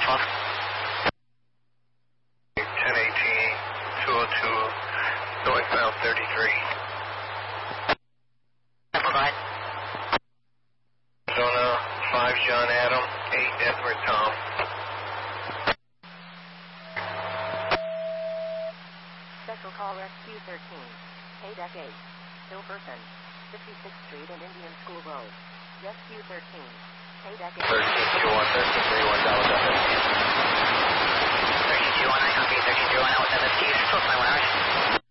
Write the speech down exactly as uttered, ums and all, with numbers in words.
twelve. ten eighteen, two oh two, northbound thirty-three. Go ahead. Arizona five, John Adam, eight, Edward Tom. Special call Rescue thirteen, K-Deck eight, Hilverton, fifty-sixth Street and Indian School Road. Rescue thirteen, K-Deck eight. thirteen two one, thirteen three one, Dallas F S Q. thirteen two one, I copy. thirteen three one, Dallas F S Q. twelve point one hours.